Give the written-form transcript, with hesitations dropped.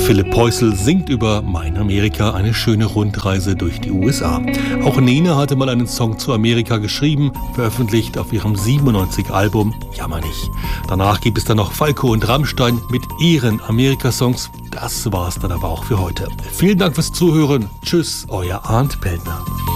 Philipp Poisel singt über Mein Amerika, eine schöne Rundreise durch die USA. Auch Nena hatte mal einen Song zu Amerika geschrieben, veröffentlicht auf ihrem 97-Album Jammer nicht. Danach gibt es dann noch Falco und Rammstein mit ihren Amerika-Songs. Das war's dann aber auch für heute. Vielen Dank fürs Zuhören. Tschüss, euer Arndt Peltner.